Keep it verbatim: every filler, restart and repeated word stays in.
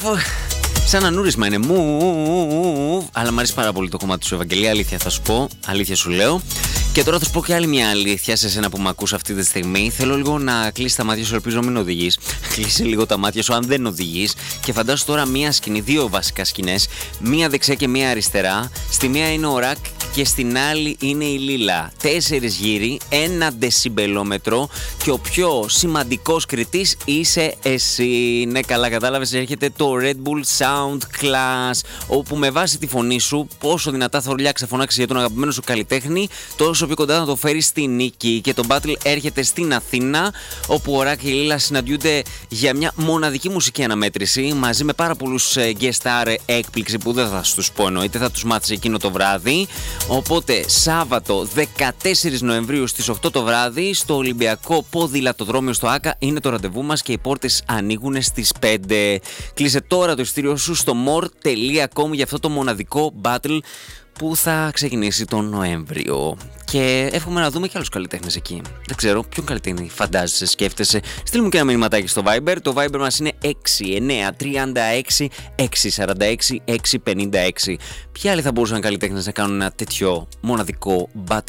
Σαν ανούρισμα είναι μου, αλλά μου αρέσει πάρα πολύ το κομμάτι σου, Ευαγγελία. Αλήθεια θα σου πω, αλήθεια σου λέω. Και τώρα θα σου πω και άλλη μια αλήθεια σε σένα που με ακούς αυτή τη στιγμή. Θέλω λίγο να κλείσει τα μάτια σου, ελπίζω μην οδηγείς. Κλείσε λίγο τα μάτια σου αν δεν οδηγείς. Και φαντάσου τώρα μία σκηνή, δύο βασικά σκηνές. Μία δεξιά και μία αριστερά. Στη μία είναι ο Ρακ και στην άλλη είναι η Λίλα. Τέσσερις γύροι, ένα δεσιμπελόμετρο και ο πιο σημαντικός κριτής είσαι εσύ. Ναι, καλά κατάλαβες, έρχεται το Red Bull Sound Class, όπου με βάση τη φωνή σου, πόσο δυνατά θα ορλιάξει να φωνάξει για τον αγαπημένο σου καλλιτέχνη, τόσο πιο κοντά να το φέρει στη νίκη. Και το battle έρχεται στην Αθήνα, όπου ο Ρακ και η Λίλα συναντιούνται για μια μοναδική μουσική αναμέτρηση, μαζί με πάρα πολλούς guest star έκπληξη που δεν θα τους πω εννοείται, θα τους μάθεις εκείνο το βράδυ. Οπότε Σάββατο δεκατέσσερις Νοεμβρίου στις οκτώ το βράδυ στο Ολυμπιακό Ποδηλατοδρόμιο στο Άκα είναι το ραντεβού μας και οι πόρτες ανοίγουν στις πέντε. Κλείσε τώρα το ειστήριό σου στο more τελεία com για αυτό το μοναδικό battle που θα ξεκινήσει τον Νοέμβριο. Και εύχομαι να δούμε και άλλους καλλιτέχνες εκεί. Δεν ξέρω ποιον καλλιτέχνη φαντάζεσαι, σκέφτεσαι. Στείλ μου και ένα μηνυματάκι στο Viber. Το Viber μας είναι έξι εννιά τρία έξι έξι τέσσερα έξι έξι πέντε έξι. Ποιοι άλλοι θα μπορούσαν καλλιτέχνες να κάνουν ένα τέτοιο μοναδικό battle